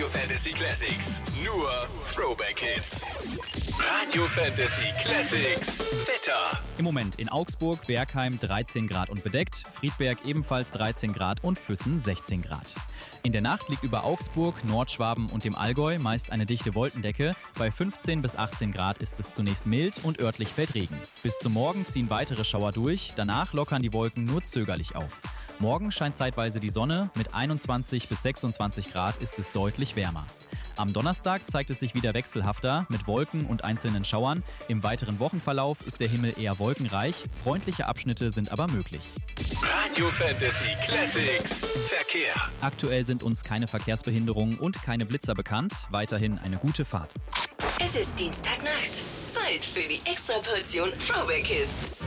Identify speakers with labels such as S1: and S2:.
S1: Fantasy Classics. Nur Throwback Hits. Radio Fantasy Classics. Wetter.
S2: Im Moment in Augsburg, Bergheim 13 Grad und bedeckt, Friedberg ebenfalls 13 Grad und Füssen 16 Grad. In der Nacht liegt über Augsburg, Nordschwaben und dem Allgäu meist eine dichte Wolkendecke. Bei 15 bis 18 Grad ist es zunächst mild und örtlich fällt Regen. Bis zum Morgen ziehen weitere Schauer durch, danach lockern die Wolken nur zögerlich auf. Morgen scheint zeitweise die Sonne, mit 21 bis 26 Grad ist es deutlich wärmer. Am Donnerstag zeigt es sich wieder wechselhafter mit Wolken und einzelnen Schauern. Im weiteren Wochenverlauf ist der Himmel eher wolkenreich, freundliche Abschnitte sind aber möglich.
S1: Radio Fantasy Classics. Verkehr.
S2: Aktuell sind uns keine Verkehrsbehinderungen und keine Blitzer bekannt. Weiterhin eine gute Fahrt.
S3: Es ist Dienstagnacht. Zeit für die Extraportion Throwback Hits.